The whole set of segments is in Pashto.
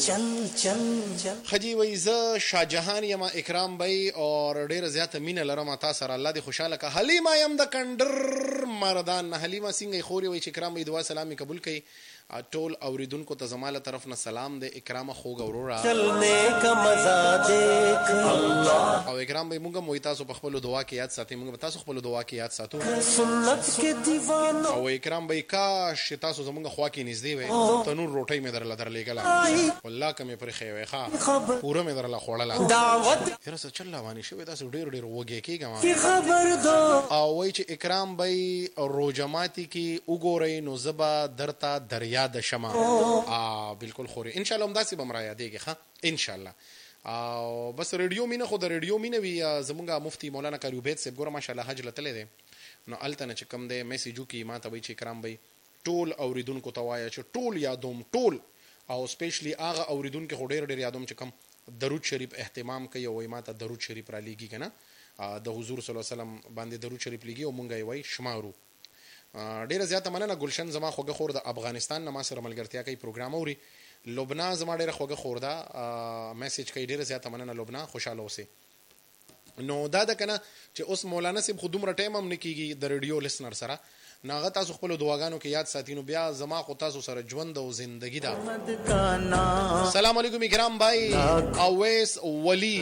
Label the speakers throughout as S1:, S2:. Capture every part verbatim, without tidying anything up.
S1: चल चल चल
S2: خجی وای ز شاهجهان یم اکرام بای اور ډیر زیاته مینه لرم تاسو سره الله دې خوشاله کا. حلیمه یم د کندر مردان. حلیمه څنګه خوري وای چې اکرام بای دعا سلامي قبول کړي. ټول اوریدونکو ته زماله طرف نه سلام دې اکرام خوږ اورورا
S1: چلنے کا مزہ دیکھ اللہ
S2: او اکرام بای مونږه موي تاسو په خپل دعا کې یاد ساتي. مونږ تاسو خپل دعا کې یاد ساتو.
S1: سنت کے دیوانو
S2: او اکرام بای کاش تاسو زمونږ خوا کې نږدې وای تنور روټي مې درل درلېګلا والله کمه پر خې وای ښا پوره مې درل خوړله
S1: دعوت
S2: یره څه چل رواني شوی تاسو ډیر ډیر وګی کېګم
S1: کی خبر دو
S2: او وای چې اکرام بای روجماتی کې وګورئ نو زبا درتا دریا د شمع ا بالکل خوري ان شاء الله هم داسې بمرا یادېږي ښا ان شاء الله. او بس ریډیو مینه خو د ریډیو مینه وی زمونږه مفتی مولانا کاروبید صاحب ګوره ماشاءالله حج لتلې دي نو التنه چې کم دی میسیجو کې ما ته وای چې اکرام بای ټول اوریدونکو ته وایي چې ټول یادوم ټول او سپیشلی هغه اوریدونکو خو ډیر ډیر یادوم چې کم درود شریف اهتمام کوي او ما ته درود شریف را لېږي کنه د حضور صلی الله علیه وسلم باندې درود شریف لېږي او مونږ یې وای شمارو. ډیره زیاته مننه ګلشن زما خوګه خور د افغانستان نه ما سره ملګرتیا کوي پروګرام اوري. لبنان زما ډیره خوګه خور ده میسج کوي. ډیره زیاته مننه لبنان خوشاله اوسئ. نو دا ده کنه چې اوس مولانا صاحب خو دومره ټایم هم نه کیږي د ریډیو لسنر سره ناغه تاسو خپل دعاګانو کې یاد ساتینو بیا زما خو تاسو سره ژوند او زندگی ده. السلام علیکم اکرام بھائی اویس ولی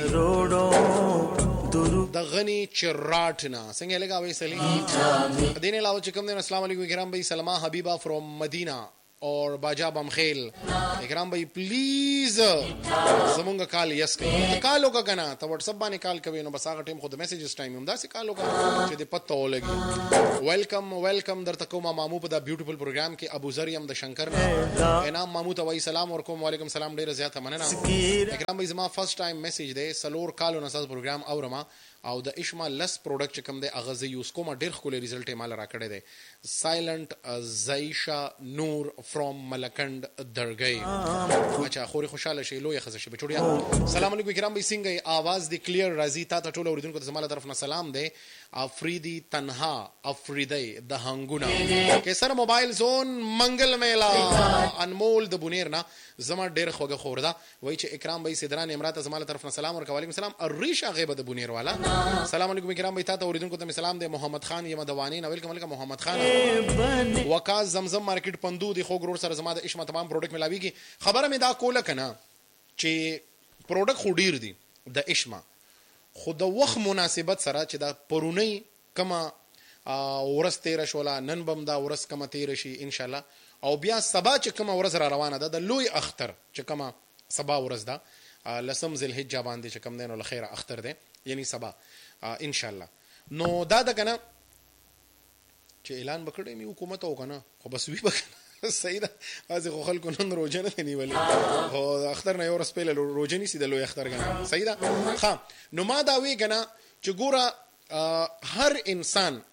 S2: د غنی چراټنا څنګه لګا اویس علی دین علاوه چې کوم دین. السلام علیکم اکرام بھائی سلمہ حبیبہ فرام مدینہ اور باجا بمخیل. اکرام بھائی پلیز زمونږه کال یس کوي کالو کا کنه ته واتس اپ باندې کال کوي نو بس هغه ټیم خود میسیجز ټایم هم دا سي کالو کا چې د پته ولګي. ویلکم ویلکم درته کوم مامو په دا بیوټیفل پروګرام کې ابو زریم د شنکر نه انعام مامو ته وای سلام ورکوم. وعلیکم سلام ډیر زیاته مننه. اکرام بھائی زما فرست ټایم میسیج دی سلور کالو نساز پروګرام اورما او د اشما لس پروډکټ چې کوم دی هغه زه یوز کوم ډیر خولي ریزلټ یې مال را کړی دی. سایلنٹ زایشا نور فرام ملکند درګي اچھا خوري خوشاله شي لوی خزه شي بچوړیا. سلام علیکم اکرام بھائی څنګه आवाज دی کلیر راځي تا ته ټول اوریدونکو ته زماله طرف نه سلام دی. افریدی تنها افریدی د هنګونه کې سره موبایل زون منګل میلا انمول د بونیر نه زما ډیر خوګه خور ده. وای چې اکرام بھائی سیدران امرات زماله طرف نه سلام ورکوم. علیکم السلام الریشا غیبه د بونیر والا. سلام علیکم اکرام بھائی تا ته اوریدونکو ته سلام دی. محمد خان یم دوانی نو ویلکم ویلکم محمد خان. وکاس زمزم مارکیټ پندو دی خو ګرور سره زما د اشما تمام پروډکټ ملاویږي. خبره مې دا کوله کنه چې پروډکټ خو ډیر دی د اشما خو د وخت مناسبت سره چې دا پرونی کما ورځ تیر شولا نن بم دا ورځ کما تیر شي ان شاء الله او بیا سبا چې کما ورځ را روانه ده د لوی اختر چې کما سبا ورځ ده لسم ذل حجه باندې چې کم دینو لخيره اختر ده یعنی سبا ان شاء الله. نو دا ده کنه چې اعلان وکړې می حکومت او کنه خو بس وی وکړه صحیح ده از خو خلکو نن روزه نه نیولې او اختر نه یو ورځ پهله روزه نیسی د لوی اختر کنه صحیح ده. ها نو ما دا وی کنه چې ګوره هر انسان